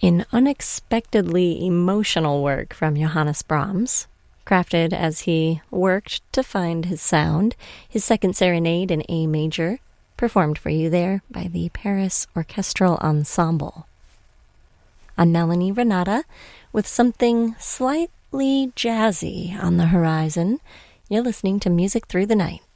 An unexpectedly emotional work from Johannes Brahms, crafted as he worked to find his sound, his second serenade in A major, performed for you there by the Paris Orchestral Ensemble. I'm Melanie Renata with something slightly jazzy on the horizon. You're listening to Music Through the Night.